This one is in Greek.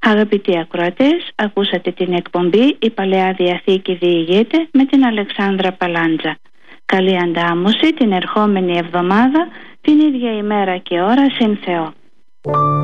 Αγαπητοί ακροατές, ακούσατε την εκπομπή «Η Παλαιά Διαθήκη διηγείται» με την Αλεξάνδρα Παλάντζα. Καλή αντάμωση την ερχόμενη εβδομάδα, την ίδια ημέρα και ώρα, συν Θεό.